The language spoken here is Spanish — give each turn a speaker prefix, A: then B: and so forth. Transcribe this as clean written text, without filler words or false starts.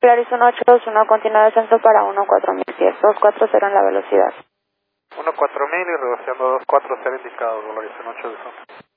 A: Polaris 181, continúa descenso para 14000 pies, 240 en la velocidad.
B: 14000 y reduciendo 240 indicado, Polaris 181.